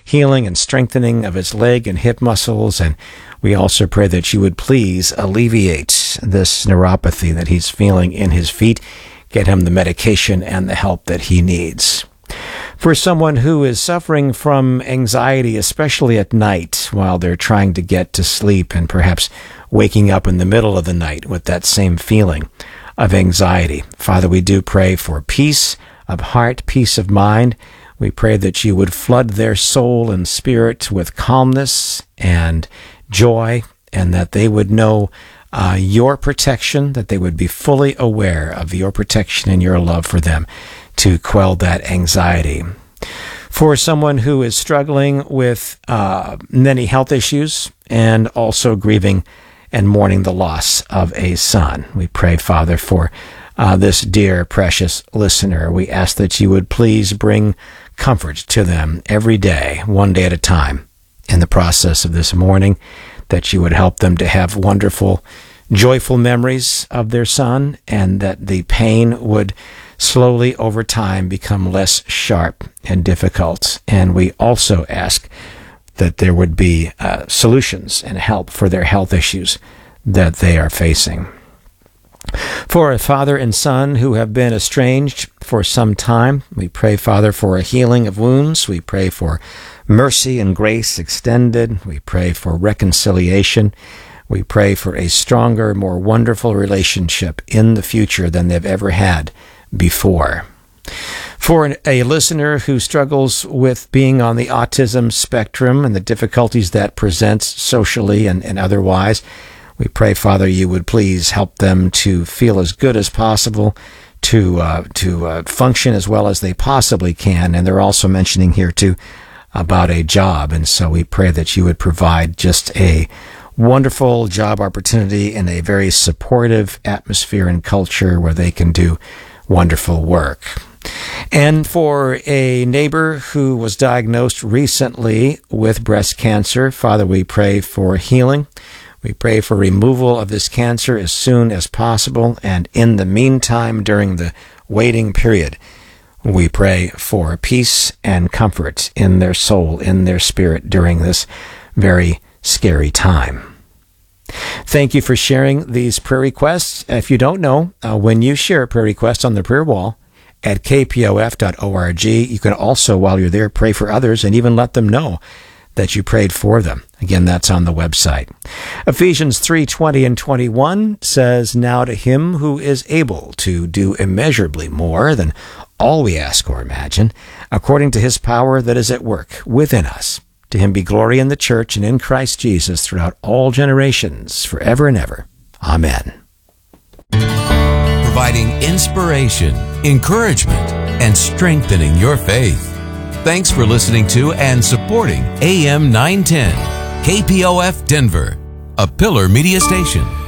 healing and strengthening of his leg and hip muscles. And we also pray that you would please alleviate this neuropathy that he's feeling in his feet, get him the medication and the help that he needs. For someone who is suffering from anxiety, especially at night while they're trying to get to sleep and perhaps waking up in the middle of the night with that same feeling of anxiety, Father, we do pray for peace of heart, peace of mind. We pray that you would flood their soul and spirit with calmness and joy, and that they would know your protection, that they would be fully aware of your protection and your love for them to quell that anxiety. For someone who is struggling with many health issues and also grieving and mourning the loss of a son, we pray, Father, for this dear, precious listener. We ask that you would please bring comfort to them every day, one day at a time, in the process of this mourning, that you would help them to have wonderful, joyful memories of their son, and that the pain would slowly over time become less sharp and difficult. And we also ask that there would be solutions and help for their health issues that they are facing. For a father and son who have been estranged for some time, we pray, Father, for a healing of wounds. We pray for mercy and grace extended. We pray for reconciliation. We pray for a stronger, more wonderful relationship in the future than they've ever had before. For a listener who struggles with being on the autism spectrum and the difficulties that presents socially and otherwise, we pray, Father, you would please help them to feel as good as possible, to function as well as they possibly can. And they're also mentioning here, too, about a job. And so we pray that you would provide just a wonderful job opportunity in a very supportive atmosphere and culture where they can do wonderful work. And for a neighbor who was diagnosed recently with breast cancer, Father, we pray for healing. We pray for removal of this cancer as soon as possible. And in the meantime, during the waiting period, we pray for peace and comfort in their soul, in their spirit during this very scary time. Thank you for sharing these prayer requests. If you don't know, when you share a prayer request on the prayer wall at kpof.org, you can also, while you're there, pray for others and even let them know that you prayed for them. Again, that's on the website. Ephesians 3:20 and 21 says, "Now to him who is able to do immeasurably more than all we ask or imagine, according to his power that is at work within us, to him be glory in the church and in Christ Jesus throughout all generations, forever and ever. Amen." Providing inspiration, encouragement, and strengthening your faith. Thanks for listening to and supporting AM 910, KPOF Denver, a Pillar Media Station.